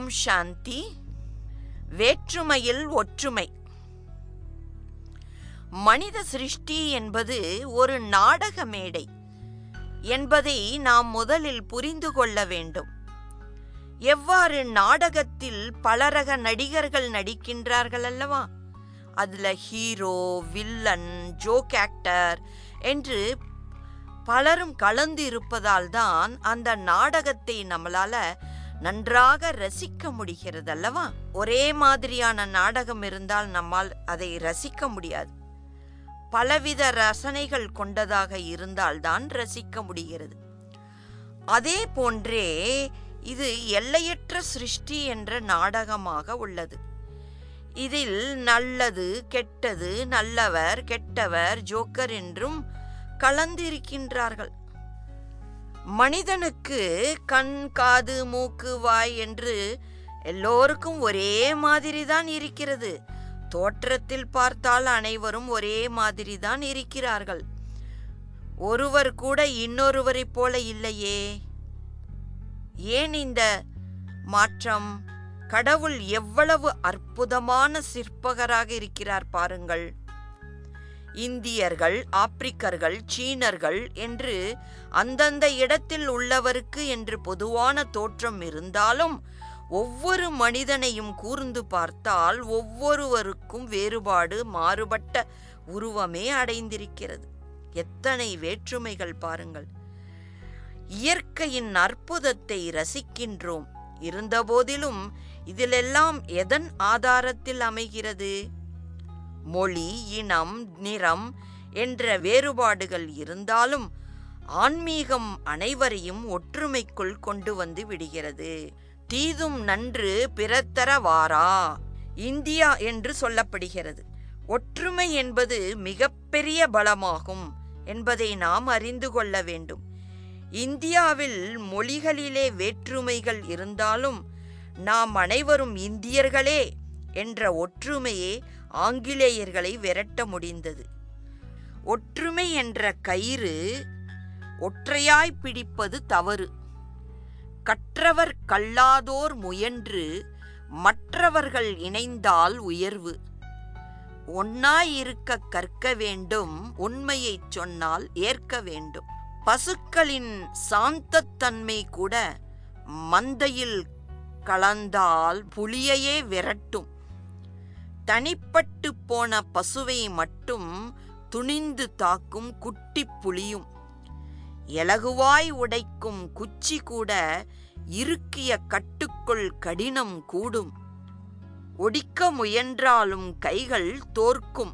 ஓம் சாந்தி. வேற்றுமையில் ஒற்றுமை. மனித சிருஷ்டி என்பது ஒரு நாடக மேடை என்பதை நாம் முதலில் புரிந்து கொள்ள வேண்டும். எவ்வாறு நாடகத்தில் பலரக நடிகர்கள் நடிக்கின்றார்கள் அல்லவா? அதுல ஹீரோ, வில்லன், ஜோக் ஆக்டர் என்று பலரும் கலந்து இருப்பதால் தான் அந்த நாடகத்தை நம்மளால நன்றாக ரசிக்க முடிகிறது அல்லவா? ஒரே மாதிரியான நாடகம் இருந்தால் நம்மால் அதை ரசிக்க முடியாது. பலவித ரசனைகள் கொண்டதாக இருந்தால்தான் ரசிக்க முடிகிறது. அதே போன்றே இது எல்லையற்ற சிருஷ்டி என்ற நாடகமாக உள்ளது. இதில் நல்லது, கெட்டது, நல்லவர், கெட்டவர், ஜோக்கர் என்றும் கலந்திருக்கின்றார்கள். மனிதனுக்கு கண், காது, மூக்கு, வாய் என்று எல்லோருக்கும் ஒரே மாதிரி தான் இருக்கிறது. தோற்றத்தில் பார்த்தால் அனைவரும் ஒரே மாதிரி தான் இருக்கிறார்கள். ஒருவர் கூட இன்னொருவரை போல இல்லையே. ஏன் இந்த மாற்றம்? கடவுள் எவ்வளவு அற்புதமான சிற்பகராக இருக்கிறார் பாருங்கள். இந்தியர்கள், ஆப்பிரிக்கர்கள், சீனர்கள் என்று அந்தந்த இடத்தில் உள்ளவருக்கு என்று பொதுவான தோற்றம் இருந்தாலும் ஒவ்வொரு மனிதனையும் கூர்ந்து பார்த்தால் ஒவ்வொருவருக்கும் வேறுபாடு, மாறுபட்ட உருவமே அடைந்திருக்கிறது. எத்தனை வேற்றுமைகள் பாருங்கள். இயற்கையின் அற்புதத்தை ரசிக்கின்றோம். இருந்தபோதிலும் இதிலெல்லாம் எதன் ஆதாரத்தில் அமைகிறது? மொழி, இனம், நிறம் என்ற வேறுபாடுகள் இருந்தாலும் ஆன்மீகம் அனைவரையும் ஒற்றுமைக்குள் கொண்டு வந்து விடுகிறது. தீதும் நன்று பிறத்தர வாரா இந்தியா என்று சொல்லப்படுகிறது. ஒற்றுமை என்பது மிகப்பெரிய பலமாகும் என்பதை நாம் அறிந்து கொள்ள வேண்டும். இந்தியாவில் மொழிகளிலே வேற்றுமைகள் இருந்தாலும் நாம் அனைவரும் இந்தியர்களே என்ற ஒற்றுமையே ஆங்கிலேயர்களை விரட்ட முடிந்தது. ஒற்றுமை என்ற கயிறு ஒற்றையாய் பிடிப்பது தவறு. கற்றவர் கல்லாதோர் முயன்று மற்றவர்கள் இணைந்தால் உயர்வு. ஒன்னாயிருக்க கற்க வேண்டும், உண்மையை சொன்னால் ஏற்க வேண்டும். பசுக்களின் சாந்தத்தன்மை கூட மந்தையில் கலந்தால் புலியையே விரட்டும். தனிப்பட்டு போன பசுவை மட்டும் துணிந்து தாக்கும் குட்டி புலியும். இலகுவாய் உடைக்கும் குச்சி கூட இறுக்கிய கட்டுக்குள் கடினம் கூடும். ஒடிக்க முயன்றாலும் கைகள் தோற்கும்.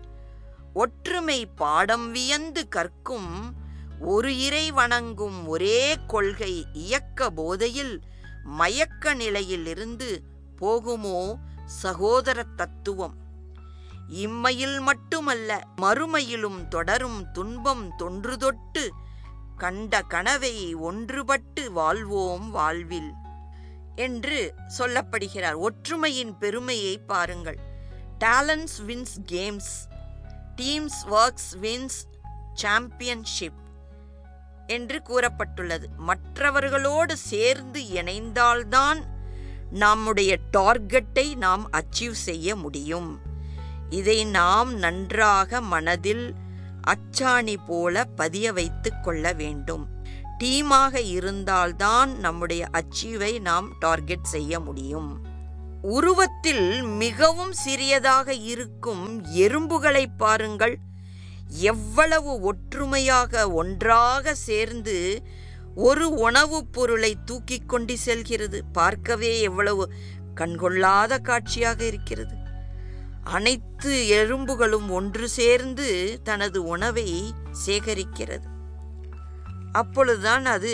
ஒற்றுமை பாடம் வியந்து கற்கும். ஒரு இறை வணங்கும் ஒரே கொள்கை இயக்க போதையில் மயக்க நிலையில் இருந்து போகுமோ சகோதர தத்துவம். இம்மையில் மட்டுமல்ல, மறுமையிலும் தொடரும் துன்பம் தொன்று தொட்டு கண்ட கனவை ஒன்றுபட்டு வாழ்வோம் வாழ்வில் என்று சொல்லப்படுகிறார். ஒற்றுமையின் பெருமையை பாருங்கள். Talents wins games, teams works wins championship என்று கூறப்பட்டுள்ளது. மற்றவர்களோடு சேர்ந்து இணைந்தால்தான் நம்முடைய டார்கெட்டை நாம் அச்சீவ் செய்ய முடியும். இதை நாம் நன்றாக மனதில் அச்சாணி போல பதிய வைத்து கொள்ள வேண்டும். டீமாக இருந்தால்தான் நம்முடைய அச்சீவை நாம் டார்கெட் செய்ய முடியும். உருவத்தில் மிகவும் சிறியதாக இருக்கும் எறும்புகளை பாருங்கள். எவ்வளவு ஒற்றுமையாக ஒன்றாக சேர்ந்து ஒரு உணவுப் பொருளை தூக்கி கொண்டு செல்கிறது. பார்க்கவே எவ்வளவு கண்கொள்ளாத காட்சியாக இருக்கிறது. அனைத்து எறும்புகளும் ஒன்று சேர்ந்து தனது உணவை சேகரிக்கிறது. அப்பொழுதுதான் அது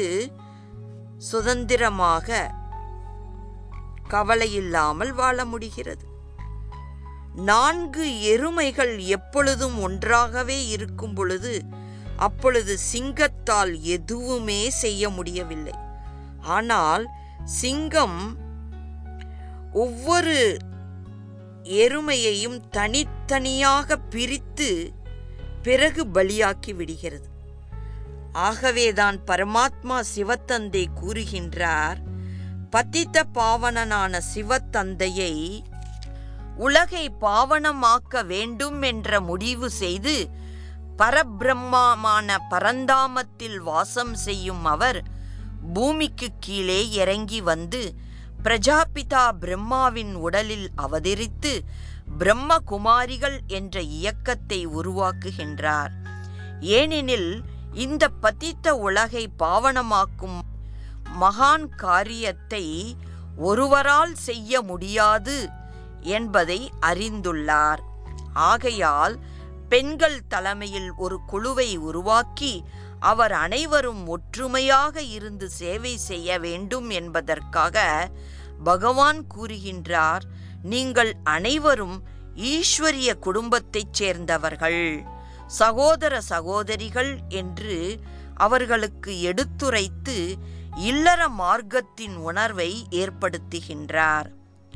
சுதந்திரமாக கவலையில்லாமல் வாழ முடிகிறது. 4 எருமைகள் எப்பொழுதும் ஒன்றாகவே இருக்கும் பொழுது அப்பொழுது சிங்கத்தால் எதுவுமே செய்ய முடியவில்லை. ஆனால் சிங்கம் ஒவ்வொரு எருமையையும் தனித்தனியாக பிரித்து பிறகு பலியாக்கி விடுகிறது. ஆகவேதான் பரமாத்மா சிவத்தந்தை கூறுகின்றார், பதித்த பாவனனான சிவத்தந்தையை உலகை பாவனமாக்க வேண்டும் என்ற முடிவு செய்து பரபிரம்மமான பரந்தாமத்தில் வாசம் செய்யும் அவர் பூமிக்கு கீழே இறங்கி வந்து பிரஜாபிதா பிரம்மாவின் உடலில் அவதரித்து பிரம்மகுமாரிகள் என்ற இயக்கத்தை உருவாக்குகின்றார். ஏனெனில் இந்த பதித்த உலகை பாவனமாக்கும் மகான் காரியத்தை ஒருவரால் செய்ய முடியாது என்பதை அறிந்துள்ளார். ஆகையால் பெண்கள் தலைமையில் ஒரு குழுவை உருவாக்கி அவர் அனைவரும் ஒற்றுமையாக இருந்து சேவை செய்ய வேண்டும் என்பதற்காக பகவான் கூறுகின்றார், நீங்கள் அனைவரும் ஈஸ்வரிய குடும்பத்தைச் சேர்ந்தவர்கள், சகோதர சகோதரிகள் என்று அவர்களுக்கு எடுத்துரைத்து இல்லற மார்க்கத்தின் உணர்வை ஏற்படுத்துகின்றார்.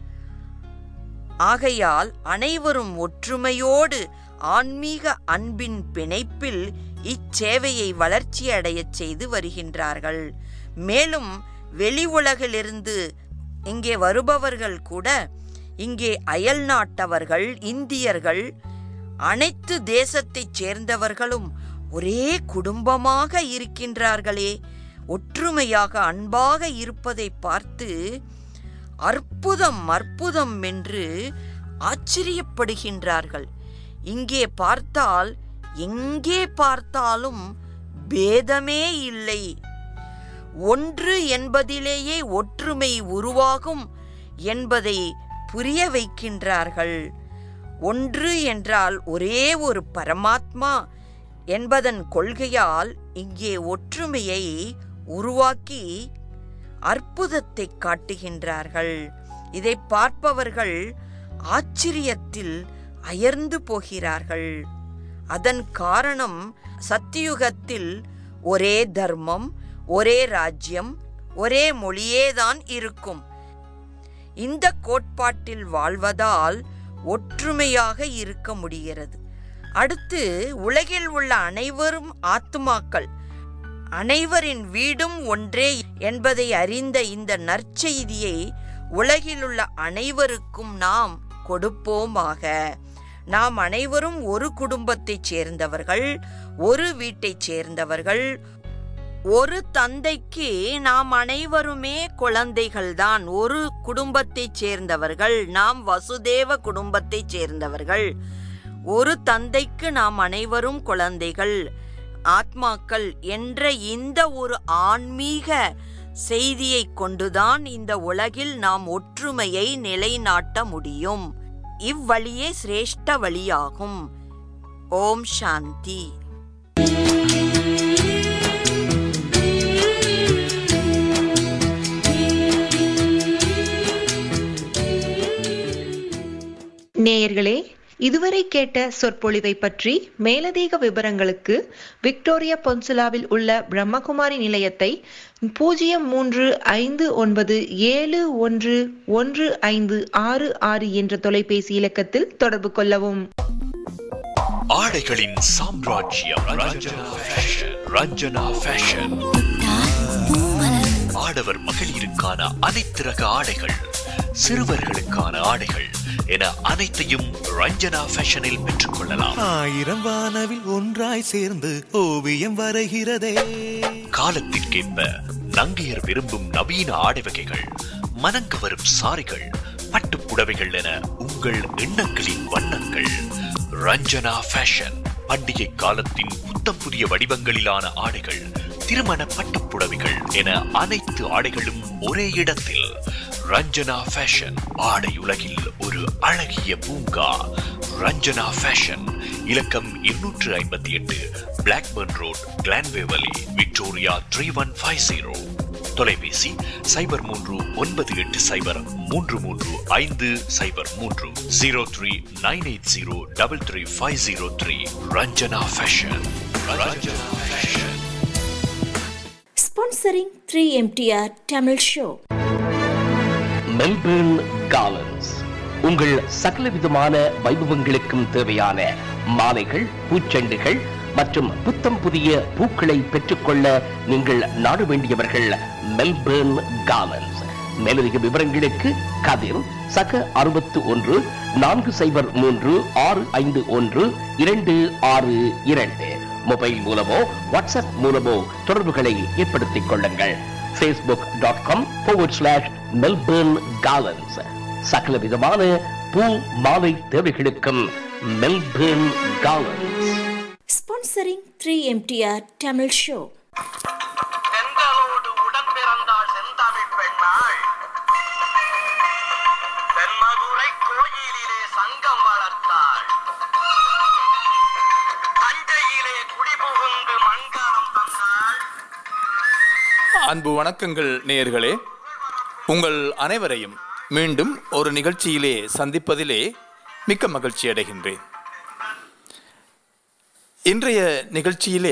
ஆகையால் அனைவரும் ஒற்றுமையோடு ஆன்மீக அன்பின் பிணைப்பில் இச்சேவையை வளர்ச்சியடையச் செய்து வருகின்றார்கள். மேலும் வெளி உலகிலிருந்து இங்கே வருபவர்கள் கூட, இங்கே அயல் நாட்டவர்கள், இந்தியர்கள், அனைத்து தேசத்தைச் சேர்ந்தவர்களும் ஒரே குடும்பமாக இருக்கின்றார்களே, ஒற்றுமையாக அன்பாக இருப்பதை பார்த்து அற்புதம் அற்புதம் என்று ஆச்சரியப்படுகின்றார்கள். இங்கே பார்த்தால் எங்கே பார்த்தாலும் பேதமே இல்லை, ஒன்று என்பதிலேயே ஒற்றுமை உருவாகும் என்பதை புரிய வைக்கின்றார்கள். ஒன்று என்றால் ஒரே ஒரு பரமாத்மா என்பதன் கொள்கையால் இங்கே ஒற்றுமையை உருவாக்கி அற்புதத்தை காட்டுகின்றார்கள். இதை பார்ப்பவர்கள் ஆச்சரியத்தில் அயர்ந்து போகிறார்கள். அதன் காரணம், சத்தியுகத்தில் ஒரே தர்மம், ஒரே ராஜ்யம், ஒரே மொழியேதான் இருக்கும். இந்த கோட்பாட்டில் வாழ்வதால் ஒற்றுமையாக இருக்க முடிகிறது. அடுத்து, உலகில் உள்ள அனைவரும் ஆத்துமாக்கள், அனைவரின் வீடும் ஒன்றே என்பதை அறிந்த இந்த நற்செய்தியை உலகிலுள்ள அனைவருக்கும் நாம் கொடுப்போமாக. நாம் அனைவரும் ஒரு குடும்பத்தைச் சேர்ந்தவர்கள், ஒரு வீட்டைச் சேர்ந்தவர்கள், ஒரு தந்தைக்கு நாம் அனைவருமே குழந்தைகள்தான். ஒரு குடும்பத்தைச் சேர்ந்தவர்கள், நாம் வசுதேவ குடும்பத்தைச் சேர்ந்தவர்கள். ஒரு தந்தைக்கு நாம் அனைவரும் குழந்தைகள், ஆத்மாக்கள் என்ற இந்த ஒரு ஆன்மீக செய்தியை கொண்டுதான் இந்த உலகில் நாம் ஒற்றுமையை நிலைநாட்ட முடியும். இவ்வழியே சிரேஷ்ட வழியாகும். ஓம் சாந்தி. நேயர்களே, இதுவரை கேட்ட சொற்பொழிவை பற்றி மேலதிக விவரங்களுக்கு விக்டோரியா பொன்சுலாவில் உள்ள பிரம்மகுமாரி நிலையத்தை 0359711566 என்ற தொலைபேசி இலக்கத்தில் தொடர்பு கொள்ளவும். ஆடைகளின் சாம்ராஜ்யம் ரஞ்சனா ஃபேஷன். ஆடவர் மகளிருக்கான அனைத்து ரக ஆடைகள், சிறுவர்களுக்கான ஆடைகள் என அனைத்தையும் ரஞ்சனா ஃபேஷனில் பெற்றுக்கொள்ளலாம். 1000 வானவில் ஒன்றாய் சேர்ந்து ஓவியம் வரைகிறதே. காலத்திற்கேற்ப நங்கையர் விரும்பும் நவீன ஆடை வகைகள், மனங்கவரும் சாரிகள், பட்டுப் புடவைகள் என உங்கள் எண்ணங்களின் வண்ணங்கள். ரஞ்சனா ஃபேஷன். பண்டிகை காலத்தின் புத்தம் புதிய வடிவங்களிலான ஆடைகள், திருமண பட்டுப் புடவைகள் என அனைத்து ஆடைகளும் ஒரே இடத்தில். ரஞ்சனா ஃபேஷன். ஆடை உலகில் ஒரு அழகிய பூங்கா. ரஞ்சனா ஃபேஷன். இலக்கம் 258 பிளாக்பர்ன் ரோட், கிளான்வேவலி, விக்டோரியா 3150. தொலைபேசி 0398033503 0398033503. Ranjana fashion. Ranjana fashion. Sponsoring 3MTR Tamil Show. Melbourne கார்லண்ட்ஸ். உங்கள் சகலவிதமான வைபவங்களுக்கும் தேவையான மாலைகள், பூச்செண்டுகள் மற்றும் புத்தம் புதிய பூக்களை பெற்றுக்கொள்ள நீங்கள் நாட வேண்டியவர்கள் மெல்பர்ன் கார்லண்ட்ஸ். மேலதிக விவரங்களுக்கு கதிர் சக 61 403 651 262 மொபைல் மூலமோ வாட்ஸ்அப் மூலமோ தொடர்புகளை ஏற்படுத்திக் கொள்ளுங்கள். facebook.com/Melbourne Gardens. சகல விதமான பூ மாலை தேவைகளுக்கும் Melbourne gardens. Sponsoring 3MTR Tamil Show. தென்றலோடு உடன் பிறந்தாள் செந்தமிழ் பெண்ணாள். தென்மதுரை கோயிலிலே சங்கம் வளர்த்தாள். தஞ்சையிலே குடிபுகுந்து மண்கலம் தந்தாள். அன்பு வணக்கங்கள் நேயர்களே, உங்கள் அனைவரையும் மீண்டும் ஒரு நிகழ்ச்சியிலே சந்திப்பதிலே மிக்க மகிழ்ச்சி அடைகின்றேன். இன்றைய நிகழ்ச்சியிலே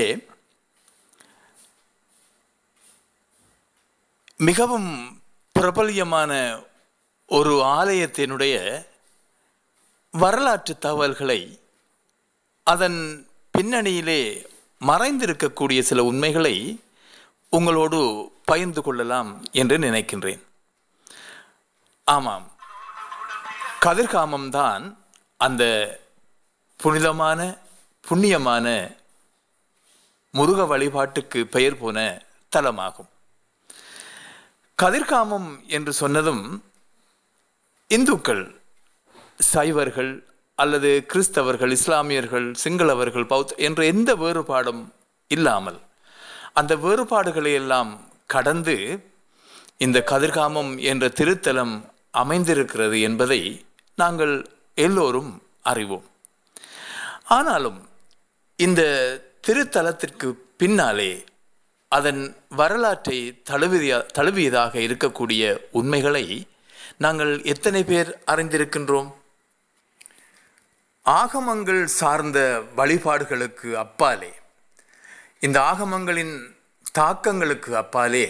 மிகவும் பிரபல்யமான ஒரு ஆலயத்தினுடைய வரலாற்று தகவல்களை, அதன் பின்னணியிலே மறைந்திருக்கக்கூடிய சில உண்மைகளை உங்களோடு பகிர்ந்து கொள்ளலாம் என்று நினைக்கின்றேன். ஆமாம், கதிர்காமம்தான் அந்த புனிதமான புண்ணியமான முருக வழிபாட்டுக்கு பெயர் போன தலமாகும். கதிர்காமம் என்று சொன்னதும் இந்துக்கள், சைவர்கள் அல்லது கிறிஸ்தவர்கள், இஸ்லாமியர்கள், சிங்களவர்கள், பௌத்த என்ற எந்த வேறுபாடும் இல்லாமல் அந்த வேறுபாடுகளை எல்லாம் கடந்து இந்த கதிர்காமம் என்ற திருத்தலம் அமைந்திருக்கிறது என்பதை நாங்கள் எல்லோரும் அறிவோம். ஆனாலும் இந்த திருத்தலத்திற்கு பின்னாலே அதன் வரலாற்றை தழுவியதாக இருக்கக்கூடிய உண்மைகளை நாங்கள் எத்தனை பேர் அறிந்திருக்கின்றோம்? ஆகமங்கள் சார்ந்த வழிபாடுகளுக்கு அப்பாலே, இந்த ஆகமங்களின் தாக்கங்களுக்கு அப்பாலே,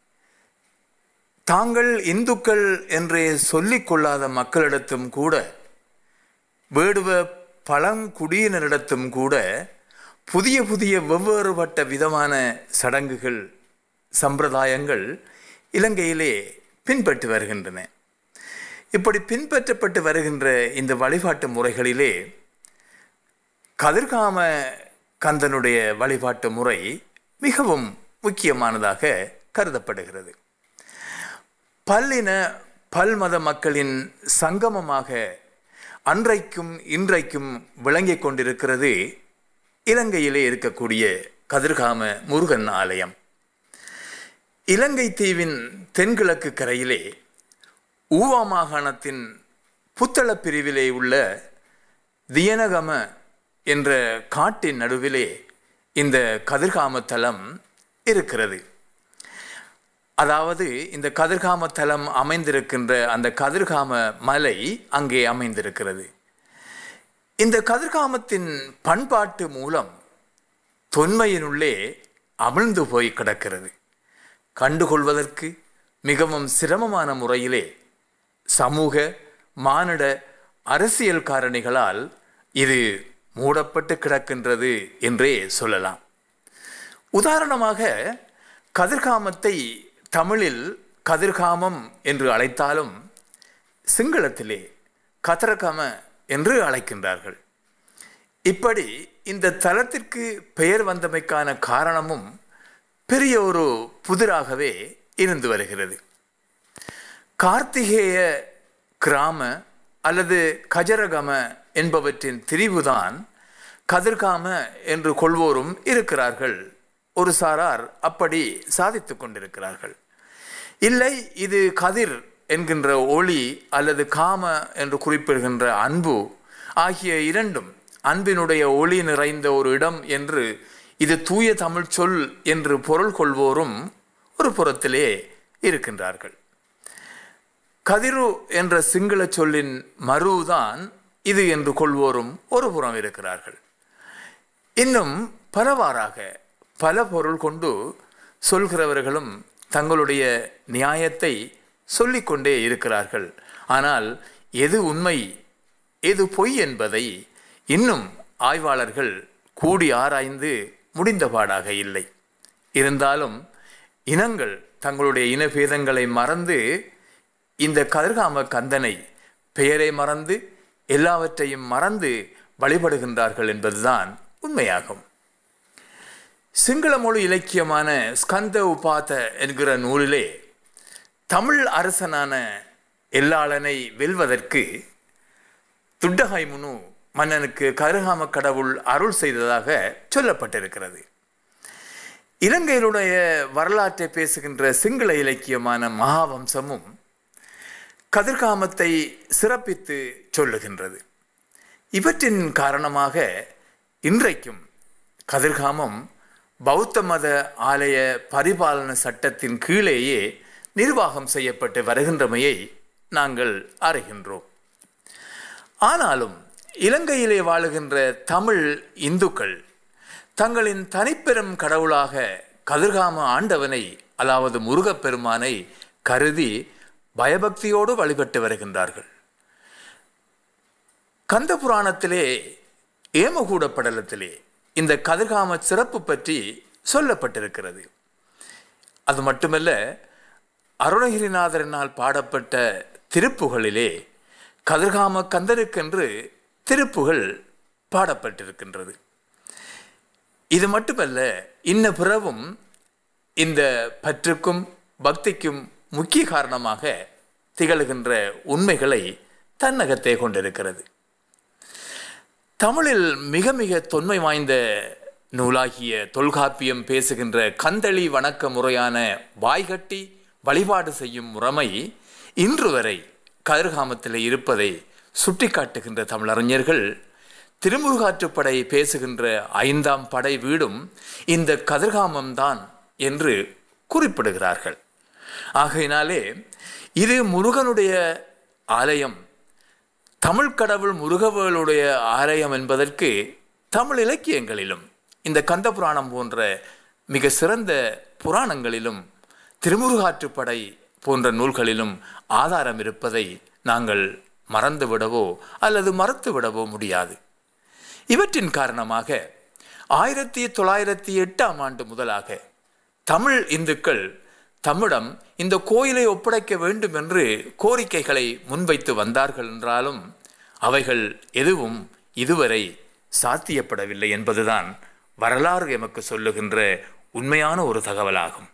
தாங்கள் இந்துக்கள் என்றே சொல்லிக் கொள்ளாத மக்களிடத்தும் கூட, வேடுவ பழங்குடியினரிடத்தும் கூட புதிய புதிய வெவ்வேறுபட்ட விதமான சடங்குகள், சம்பிரதாயங்கள் இலங்கையிலே பின்பற்றி வருகின்றன. இப்படி பின்பற்றப்பட்டு வருகின்ற இந்த வழிபாட்டு முறைகளிலே கதிர்காம கந்தனுடைய வழிபாட்டு முறை மிகவும் முக்கியமானதாக கருதப்படுகிறது. பல்லின பல்மத மக்களின் சங்கமமாக அன்றைக்கும் இன்றைக்கும் விளங்கிக் கொண்டிருக்கிறது இலங்கையிலே இருக்கக்கூடிய கதிர்காம முருகன் ஆலயம். இலங்கை தீவின் தென்கிழக்கு கரையிலே ஊவா மாகாணத்தின் புத்தள பிரிவிலே உள்ள தியனகம என்ற காட்டின் நடுவிலே இந்த கதிர்காம தலம் இருக்கிறது. அதாவது இந்த கதிர்காம தலம் அமைந்திருக்கின்ற அந்த கதிர்காம மலை அங்கே அமைந்திருக்கிறது. இந்த கதிர்காமத்தின் பண்பாட்டு மூலம் தொன்மையினுள்ளே அமிழ்ந்து போய் கிடக்கிறது. கண்டுகொள்வதற்கு மிகவும் சிரமமான முறையிலே சமூக, மானிட, அரசியல் காரணிகளால் இது மூடப்பட்டு கிடக்கின்றது என்றே சொல்லலாம். உதாரணமாக, கதிர்காமத்தை தமிழில் கதிர்காமம் என்று அழைத்தாலும் சிங்களத்திலே கதரகம என்று அழைக்கின்றார்கள். இப்படி இந்த தலத்திற்கு பெயர் வந்தமைக்கான காரணமும் பெரிய ஒரு புதிராகவே இருந்து வருகிறது. கார்த்திகேய கிராம அல்லது கஜரகம என்பவற்றின் திரிவுதான் கதிர்காம என்று கொள்வோரும் இருக்கிறார்கள். ஒரு சாரார் அப்படி சாதித்து கொண்டிருக்கிறார்கள். இல்லை, இது கதிர் என்கின்ற ஒளி அல்லது காம என்று குறிப்பிடுகின்ற அன்பு ஆகிய இரண்டும், அன்பினுடைய ஒளி நிறைந்த ஒரு இடம் என்று இது தூய தமிழ் சொல் என்று பொருள் கொள்வோரும் ஒரு புறத்திலே இருக்கின்றார்கள். கதிரு என்ற சிங்கள சொல்லின் மறுதான் இது என்று கொள்வோரும் ஒரு புறம் இருக்கிறார்கள். இன்னும் பலவாறாக பல பொருள் கொண்டு சொல்கிறவர்களும் தங்களுடைய நியாயத்தை சொல்லிக்கொண்டே இருக்கிறார்கள். ஆனால் எது உண்மை எது பொய் என்பதை இன்னும் ஆய்வாளர்கள் கூடி ஆராய்ந்து முடிந்தபாடாக இல்லை. இருந்தாலும் இனங்கள் தங்களுடைய இனபேதங்களை மறந்து இந்த கதிர்காம கந்தனை பெயரை மறந்து எல்லாவற்றையும் மறந்து வழிபடுகின்றார்கள் என்பதுதான் உண்மையாகும். சிங்கள மொழி இலக்கியமான ஸ்கந்த உபாத என்கிற நூலிலே தமிழ் அரசனான எல்லாளனை வெல்வதற்கு துட்டகாய்முனு மன்னனுக்கு கதிர்காம கடவுள் அருள் செய்ததாக சொல்லப்பட்டிருக்கிறது. இலங்கையிலுடைய வரலாற்றை பேசுகின்ற சிங்கள இலக்கியமான மகாவம்சமும் கதிர்காமத்தை சிறப்பித்து சொல்லுகின்றது. இவற்றின் காரணமாக இன்றைக்கும் கதிர்காமம் பௌத்த மத ஆலய பரிபாலன சட்டத்தின் கீழேயே நிர்வாகம் செய்யப்பட்டு வருகின்றமையை நாங்கள் அறிகின்றோம். ஆனாலும் இலங்கையிலே வாழுகின்ற தமிழ் இந்துக்கள் தங்களின் தனிப்பெரும் கடவுளாக கதிர்காம ஆண்டவனை, அதாவது முருகப்பெருமானை கருதி பயபக்தியோடு வழிபட்டு வருகின்றார்கள். கந்த புராணத்திலே ஏமகூட படலத்திலே இந்த கதிர்காம சிறப்பு பற்றி சொல்லப்பட்டிருக்கிறது. அது மட்டுமல்ல, அருணகிரிநாதரினால் பாடப்பட்ட திருப்புகளிலே கதிர்காம கந்தனுக்கென்று திருப்புகள் பாடப்பட்டிருக்கின்றது. இது மட்டுமல்ல, இன்ன பிறவும் இந்த பற்றுக்கும் பக்திக்கும் முக்கிய காரணமாக திகழ்கின்ற உண்மைகளை தன்னகத்தே கொண்டிருக்கிறது. தமிழில் மிக மிக தொன்மை வாய்ந்த நூலாகிய தொல்காப்பியம் பேசுகின்ற கந்தளி வணக்க முறையான வாய்கட்டி வழிபாடு செய்யும் முறைமை இன்று வரை கதிர்காமத்தில் இருப்பதை சுட்டிக்காட்டுகின்ற தமிழறிஞர்கள் திருமுருகாற்றுப்படை பேசுகின்ற 5ஆம் படை வீடும் இந்த கதிர்காமம்தான் என்று குறிப்பிடுகிறார்கள். ஆகையினாலே இது முருகனுடைய ஆலயம், தமிழ் கடவுள் முருகவேளுடைய ஆலயம் என்பதற்கு தமிழ் இலக்கியங்களிலும் இந்த கந்த புராணம் போன்ற மிக சிறந்த புராணங்களிலும் திருமுருகாற்றுப்படை போன்ற நூல்களிலும் ஆதாரம் இருப்பதை நாங்கள் மறந்துவிடவோ அல்லது மறுத்துவிடவோ முடியாது. இவற்றின் காரணமாக 1908ஆம் ஆண்டு முதலாக தமிழ் இந்துக்கள் தம்மிடம் இந்த கோயிலை ஒப்படைக்க வேண்டும் என்று கோரிக்கைகளை முன்வைத்து வந்தார்கள் என்றாலும் அவைகள் எதுவும் இதுவரை சாத்தியப்படவில்லை என்பதுதான் வரலாறு எமக்கு சொல்லுகின்ற உண்மையான ஒரு தகவலாகும்.